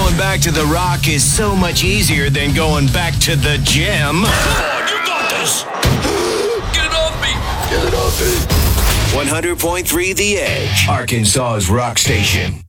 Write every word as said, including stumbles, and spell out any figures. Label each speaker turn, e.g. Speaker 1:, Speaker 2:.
Speaker 1: Going back to the Rock is so much easier than going back to the gym.
Speaker 2: Come on, you got this. Get it off me.
Speaker 3: Get it off me.
Speaker 1: one hundred point three The Edge, Arkansas's rock station.